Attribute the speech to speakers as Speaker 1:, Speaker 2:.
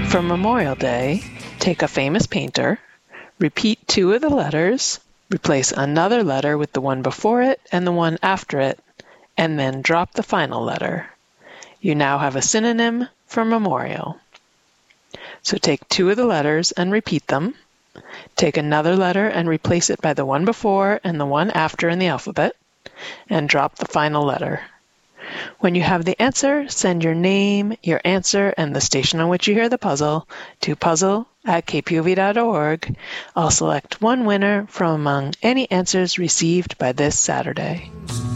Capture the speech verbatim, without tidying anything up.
Speaker 1: For Memorial Day, take a famous painter, repeat two of the letters, replace another letter with the one before it and the one after it, and then drop the final letter. You now have a synonym for memorial. So take two of the letters and repeat them. Take another letter and replace it by the one before and the one after in the alphabet, and drop the final letter. When you have the answer, send your name, your answer, and the station on which you hear the puzzle to puzzle at k p o v dot org. I'll select one winner from among any answers received by this Saturday.